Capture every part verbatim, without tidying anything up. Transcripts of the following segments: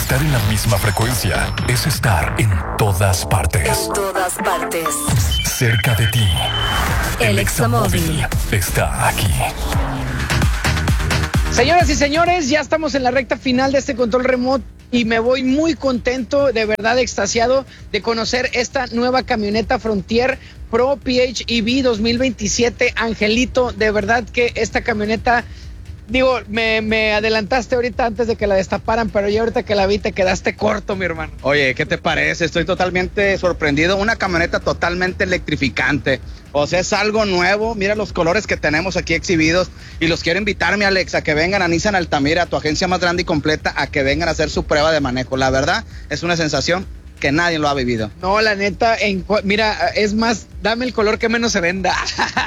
Estar en la misma frecuencia es estar en todas partes. En todas partes. Cerca de ti. El Examóvil está aquí. Señoras y señores, ya estamos en la recta final de este control remoto y me voy muy contento, de verdad extasiado de conocer esta nueva camioneta Frontier Pro P H E V dos mil veintisiete. Angelito, de verdad que esta camioneta, digo, me, me adelantaste ahorita antes de que la destaparan, pero ya ahorita que la vi te quedaste corto, mi hermano. Oye, ¿qué te parece? Estoy totalmente sorprendido. Una camioneta totalmente electrificante. O sea, es algo nuevo. Mira los colores que tenemos aquí exhibidos. Y los quiero invitarme, Alex, a que vengan a Nissan Altamira, tu agencia más grande y completa, a que vengan a hacer su prueba de manejo. La verdad, es una sensación que nadie lo ha vivido. No, la neta, en, mira, es más, dame el color que menos se venda.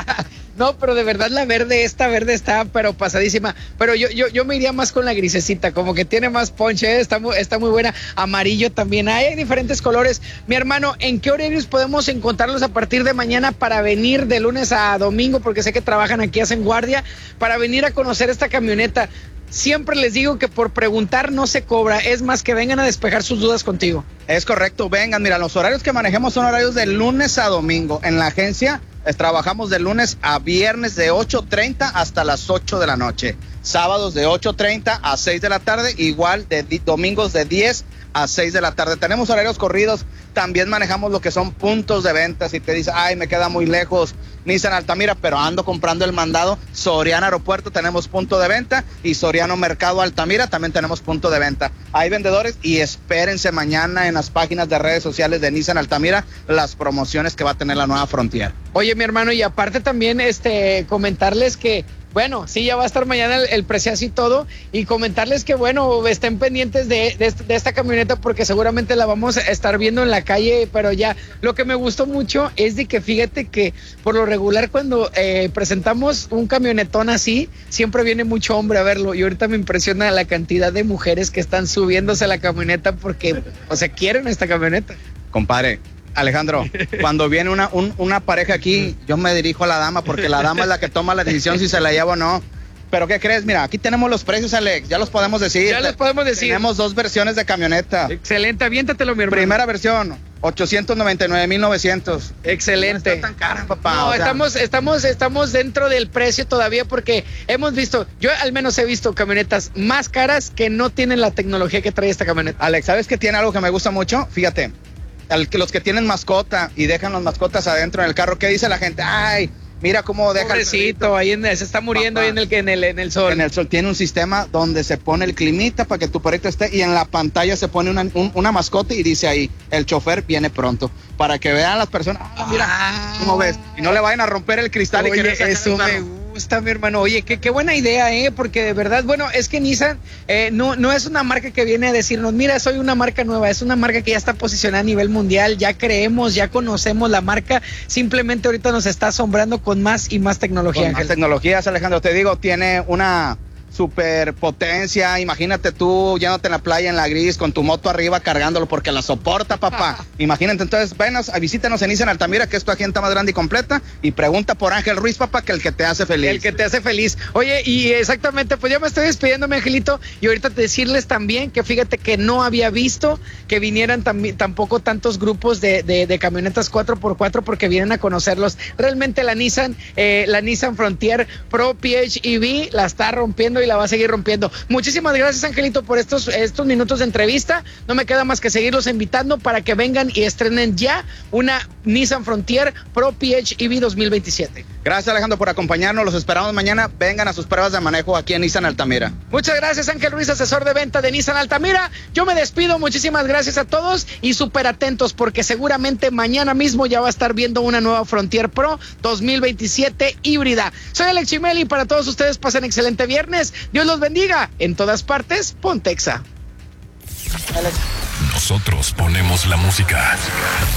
No, pero de verdad la verde, esta verde está pero pasadísima. Pero yo, yo, yo me iría más con la grisecita, como que tiene más ponche, ¿eh? está, muy, está muy buena. Amarillo también, hay diferentes colores. Mi hermano, ¿en qué horarios podemos encontrarlos a partir de mañana para venir de lunes a domingo? Porque sé que trabajan aquí, hacen guardia, para venir a conocer esta camioneta. Siempre les digo que por preguntar no se cobra, es más que vengan a despejar sus dudas contigo. Es correcto, vengan, mira, los horarios que manejemos son horarios de lunes a domingo. En la agencia eh, trabajamos de lunes a viernes de ocho treinta hasta las ocho de la noche. Sábados de ocho treinta a seis de la tarde, igual de di- domingos de diez a seis de la tarde. Tenemos horarios corridos, también manejamos lo que son puntos de venta. Si te dice, ay, me queda muy lejos Nissan Altamira, pero ando comprando el mandado, Soriana Aeropuerto tenemos punto de venta y Soriano Mercado Altamira también tenemos punto de venta. Hay vendedores y espérense mañana en las páginas de redes sociales de Nissan Altamira las promociones que va a tener la nueva Frontier. Oye, mi hermano, y aparte también este comentarles que bueno, sí, ya va a estar mañana el, el preciazo y todo, y comentarles que, bueno, estén pendientes de, de, de esta camioneta porque seguramente la vamos a estar viendo en la calle, pero ya, lo que me gustó mucho es de que fíjate que por lo regular cuando eh, presentamos un camionetón así, siempre viene mucho hombre a verlo, y ahorita me impresiona la cantidad de mujeres que están subiéndose a la camioneta porque, o sea, quieren esta camioneta. Compadre, Alejandro, cuando viene una, un, una pareja aquí, yo me dirijo a la dama porque la dama es la que toma la decisión si se la lleva o no. Pero ¿qué crees? Mira, aquí tenemos los precios, Alex, ya los podemos decir. Ya los podemos decir. Tenemos dos versiones de camioneta. Excelente, aviéntatelo, mi hermano. Primera versión, ochocientos noventa y nueve mil novecientos. Excelente. No está tan cara, papá. No, o sea, estamos, estamos, estamos dentro del precio todavía porque hemos visto, yo al menos he visto camionetas más caras que no tienen la tecnología que trae esta camioneta. Alex, ¿sabes qué tiene algo que me gusta mucho? Fíjate, al que los que tienen mascota y dejan las mascotas adentro en el carro, ¿qué dice la gente? Ay, mira cómo deja Pobrecito, ahí en, se está muriendo. Papá, ahí en el, en, el, en el sol. En el sol tiene un sistema donde se pone el climita para que tu perrito esté y en la pantalla se pone una, un, una mascota y dice ahí, el chofer viene pronto, para que vean las personas, ah, mira, ah, ¿cómo ves? Y no le vayan a romper el cristal. Oye, y querer sacar eso el carro. me gusta, mi hermano. Oye, qué, qué buena idea, ¿eh? Porque de verdad, bueno, es que Nissan eh, no, no es una marca que viene a decirnos, mira, soy una marca nueva, es una marca que ya está posicionada a nivel mundial, ya creemos, ya conocemos la marca, simplemente ahorita nos está asombrando con más y más tecnología. Con más Ángel. tecnologías, Alejandro, te digo, tiene una superpotencia. Imagínate tú yéndote en la playa en la gris con tu moto arriba cargándolo porque la soporta, papá. Imagínate, entonces venos, visítanos en Nissan Altamira, que es tu agente más grande y completa, y pregunta por Ángel Ruiz, papá, que el que te hace feliz. El que te hace feliz. Oye, y exactamente, pues ya me estoy despidiendo, mi Angelito, y ahorita decirles también que fíjate que no había visto que vinieran tam- tampoco tantos grupos de, de, de camionetas cuatro por cuatro porque vienen a conocerlos. Realmente la Nissan, eh, la Nissan Frontier Pro P H E V la está rompiendo y la va a seguir rompiendo. Muchísimas gracias, Angelito, por estos, estos minutos de entrevista. No me queda más que seguirlos invitando para que vengan y estrenen ya una Nissan Frontier Pro P H E V dos mil veintisiete. Gracias, Alejandro, por acompañarnos. Los esperamos mañana. Vengan a sus pruebas de manejo aquí en Nissan Altamira. Muchas gracias, Ángel Ruiz, asesor de venta de Nissan Altamira. Yo me despido. Muchísimas gracias a todos y súper atentos porque seguramente mañana mismo ya va a estar viendo una nueva Frontier Pro dos mil veintisiete híbrida. Soy Alex Chimeli y para todos ustedes pasen excelente viernes. Dios los bendiga. En todas partes, Pontexa. Nosotros ponemos la música.